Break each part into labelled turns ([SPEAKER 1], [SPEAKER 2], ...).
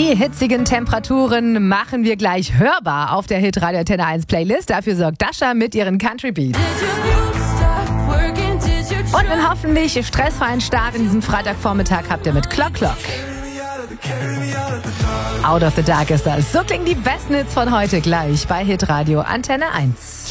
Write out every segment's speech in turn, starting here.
[SPEAKER 1] Die hitzigen Temperaturen machen wir gleich hörbar auf der Hitradio Antenne 1 Playlist. Dafür sorgt Dasha mit ihren Country Beats. Und einen hoffentlich stressfreien Start in diesem Freitagvormittag habt ihr mit Clock Clock. Out of the Dark ist das. So klingen die besten Hits von heute gleich bei Hitradio Antenne 1.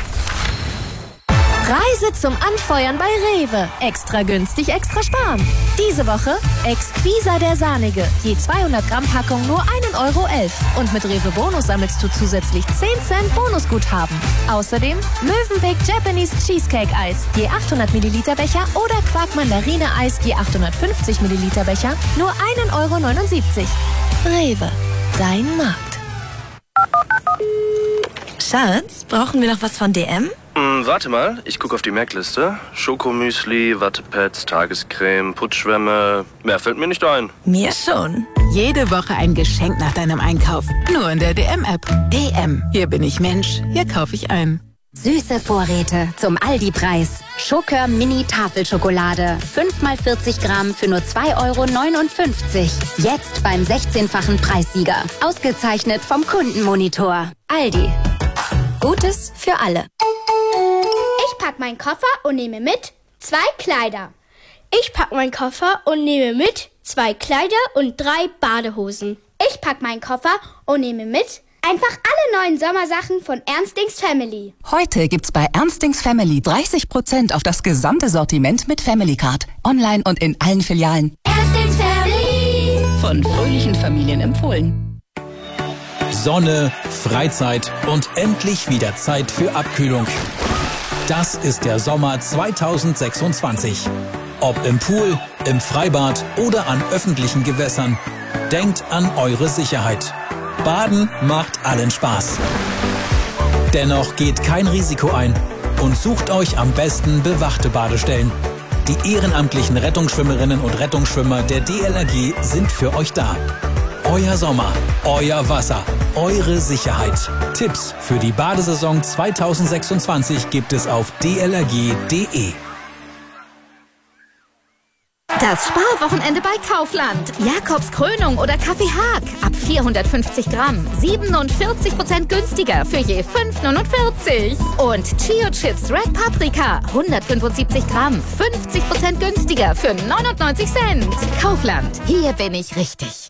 [SPEAKER 2] Preise zum Anfeuern bei Rewe. Extra günstig, extra sparen. Diese Woche Exquisa der Sahnige. Je 200 Gramm Packung nur 1,11 € Und mit Rewe Bonus sammelst du zusätzlich 10 Cent Bonusguthaben. Außerdem Mövenpick Japanese Cheesecake Eis. Je 800 Milliliter Becher oder Quark Mandarine Eis. Je 850 Milliliter Becher. Nur 1,79 €. Rewe. Dein Markt.
[SPEAKER 3] Schatz, brauchen wir noch was von DM?
[SPEAKER 4] Warte mal, ich gucke auf die Merkliste. Schokomüsli, Wattepads, Tagescreme, Putzschwämme. Mehr fällt mir nicht ein.
[SPEAKER 3] Mir schon.
[SPEAKER 5] Jede Woche ein Geschenk nach deinem Einkauf. Nur in der DM-App. DM. Hier bin ich Mensch. Hier kaufe ich ein.
[SPEAKER 6] Süße Vorräte zum Aldi-Preis. Schokör Mini Tafelschokolade. 5x40 Gramm für nur 2,59 €. Jetzt beim 16-fachen Preissieger. Ausgezeichnet vom Kundenmonitor. Aldi. Gutes für alle.
[SPEAKER 7] Ich pack meinen Koffer und nehme mit 2 Kleider. Ich pack meinen Koffer und nehme mit 2 Kleider und 3 Badehosen. Ich pack meinen Koffer und nehme mit einfach alle neuen Sommersachen von Ernstings Family.
[SPEAKER 8] Heute gibt's bei Ernstings Family 30% auf das gesamte Sortiment mit Family Card. Online und in allen Filialen.
[SPEAKER 7] Ernstings Family.
[SPEAKER 8] Von fröhlichen Familien empfohlen.
[SPEAKER 9] Sonne, Freizeit und endlich wieder Zeit für Abkühlung. Das ist der Sommer 2026. Ob im Pool, im Freibad oder an öffentlichen Gewässern. Denkt an eure Sicherheit. Baden macht allen Spaß. Dennoch geht kein Risiko ein und sucht euch am besten bewachte Badestellen. Die ehrenamtlichen Rettungsschwimmerinnen und Rettungsschwimmer der DLRG sind für euch da. Euer Sommer, euer Wasser, eure Sicherheit. Tipps für die Badesaison 2026 gibt es auf dlrg.de.
[SPEAKER 2] Das Sparwochenende bei Kaufland. Jakobs Krönung oder Kaffee Haag. Ab 450 Gramm. 47% günstiger für je 5,49 €. Und Chio Chips Red Paprika. 175 Gramm. 50% günstiger für 99 Cent. Kaufland. Hier bin ich richtig.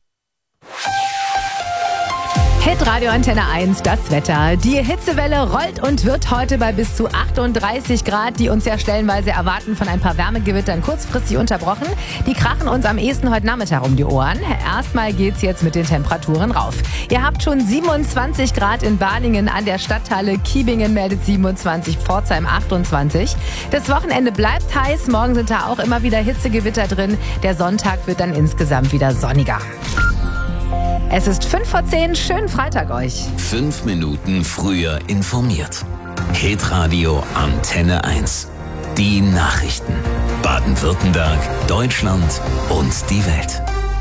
[SPEAKER 1] Hitradio Antenne 1, das Wetter. Die Hitzewelle rollt und wird heute bei bis zu 38 Grad, die uns ja stellenweise erwarten, von ein paar Wärmegewittern kurzfristig unterbrochen. Die krachen uns am ehesten heute Nachmittag um die Ohren. Erstmal geht's jetzt mit den Temperaturen rauf. Ihr habt schon 27 Grad in Balingen an der Stadthalle. Kiebingen meldet 27, Pforzheim 28. Das Wochenende bleibt heiß. Morgen sind da auch immer wieder Hitzegewitter drin. Der Sonntag wird dann insgesamt wieder sonniger. Es ist 5:10, schönen Freitag euch.
[SPEAKER 10] 5 Minuten früher informiert. Hitradio Antenne 1. Die Nachrichten. Baden-Württemberg, Deutschland und die Welt.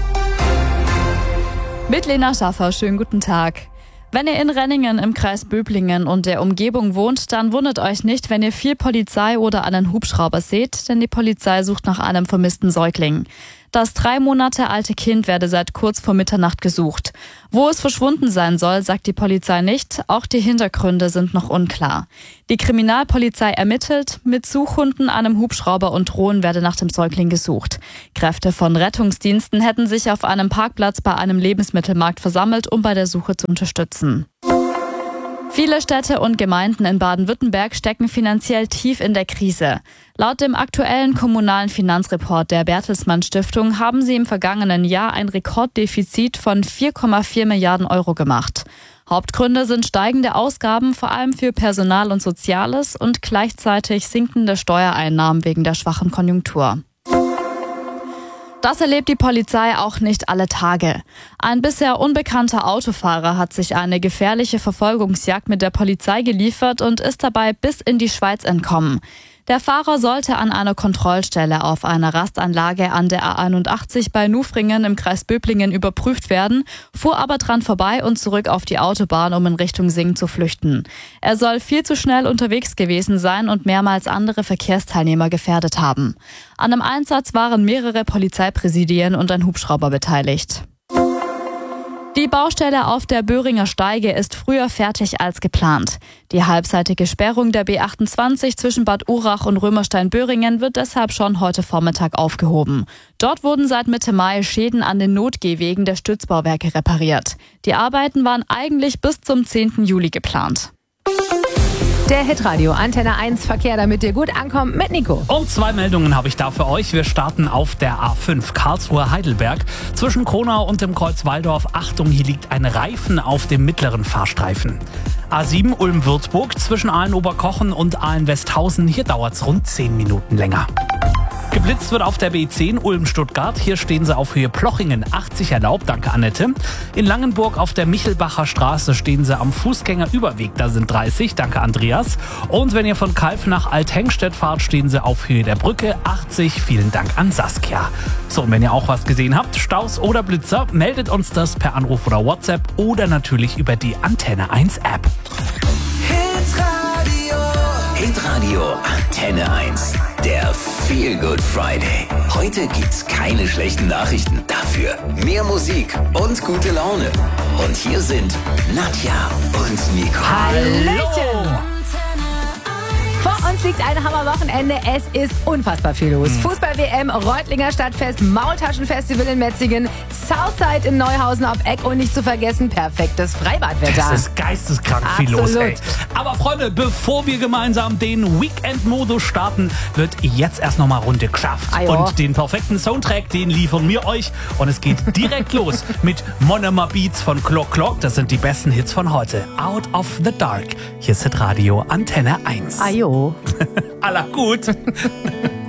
[SPEAKER 11] Mit Lena Schaffer, schönen guten Tag. Wenn ihr in Renningen im Kreis Böblingen und der Umgebung wohnt, dann wundert euch nicht, wenn ihr viel Polizei oder einen Hubschrauber seht, denn die Polizei sucht nach einem vermissten Säugling. Das 3 Monate alte Kind werde seit kurz vor Mitternacht gesucht. Wo es verschwunden sein soll, sagt die Polizei nicht. Auch die Hintergründe sind noch unklar. Die Kriminalpolizei ermittelt. Mit Suchhunden, einem Hubschrauber und Drohnen werde nach dem Säugling gesucht. Kräfte von Rettungsdiensten hätten sich auf einem Parkplatz bei einem Lebensmittelmarkt versammelt, um bei der Suche zu unterstützen. Viele Städte und Gemeinden in Baden-Württemberg stecken finanziell tief in der Krise. Laut dem aktuellen kommunalen Finanzreport der Bertelsmann Stiftung haben sie im vergangenen Jahr ein Rekorddefizit von 4,4 Milliarden € gemacht. Hauptgründe sind steigende Ausgaben, vor allem für Personal und Soziales, und gleichzeitig sinkende Steuereinnahmen wegen der schwachen Konjunktur. Das erlebt die Polizei auch nicht alle Tage. Ein bisher unbekannter Autofahrer hat sich eine gefährliche Verfolgungsjagd mit der Polizei geliefert und ist dabei bis in die Schweiz entkommen. Der Fahrer sollte an einer Kontrollstelle auf einer Rastanlage an der A81 bei Nufringen im Kreis Böblingen überprüft werden, fuhr aber dran vorbei und zurück auf die Autobahn, um in Richtung Singen zu flüchten. Er soll viel zu schnell unterwegs gewesen sein und mehrmals andere Verkehrsteilnehmer gefährdet haben. An dem Einsatz waren mehrere Polizeipräsidien und ein Hubschrauber beteiligt. Die Baustelle auf der Böhringer Steige ist früher fertig als geplant. Die halbseitige Sperrung der B28 zwischen Bad Urach und Römerstein-Böhringen wird deshalb schon heute Vormittag aufgehoben. Dort wurden seit Mitte Mai Schäden an den Notgehwegen der Stützbauwerke repariert. Die Arbeiten waren eigentlich bis zum 10. Juli geplant.
[SPEAKER 1] Der Hitradio Antenne 1 Verkehr, damit ihr gut ankommt mit Nico.
[SPEAKER 12] Und 2 Meldungen habe ich da für euch. Wir starten auf der A5 Karlsruhe-Heidelberg. Zwischen Kronau und dem Kreuz Walldorf. Achtung, hier liegt ein Reifen auf dem mittleren Fahrstreifen. A7 Ulm-Würzburg zwischen Aalen-Oberkochen und Aalen-Westhausen. Hier dauert es rund 10 Minuten länger. Geblitzt wird auf der B10 Ulm-Stuttgart. Hier stehen sie auf Höhe Plochingen 80 erlaubt, danke Annette. In Langenburg auf der Michelbacher Straße stehen sie am Fußgängerüberweg, da sind 30, danke Andreas. Und wenn ihr von Kalf nach Althengstedt fahrt, stehen sie auf Höhe der Brücke 80, vielen Dank an Saskia. So, und wenn ihr auch was gesehen habt, Staus oder Blitzer, meldet uns das per Anruf oder WhatsApp oder natürlich über die Antenne 1 App.
[SPEAKER 10] Hitradio Antenne 1. Der Feel Good Friday. Heute gibt's keine schlechten Nachrichten. Dafür mehr Musik und gute Laune. Und hier sind Nadja und Nico.
[SPEAKER 1] Hallöchen! Vor uns liegt ein Hammerwochenende. Es ist unfassbar viel los. Fußball-WM, Reutlinger Stadtfest, Maultaschenfestival in Metzingen, Southside in Neuhausen auf Eck und nicht zu vergessen, perfektes Freibadwetter.
[SPEAKER 12] Das ist geisteskrank viel los, ey. Aber Freunde, bevor wir gemeinsam den Weekend-Modus starten, wird jetzt erst nochmal Runde geschafft. Und den perfekten Soundtrack, den liefern wir euch. Und es geht direkt los mit Monomer Beats von Clock Clock. Das sind die besten Hits von heute. Out of the Dark. Hier ist Hitradio Antenne 1.
[SPEAKER 1] Ajo.
[SPEAKER 12] Aller gut.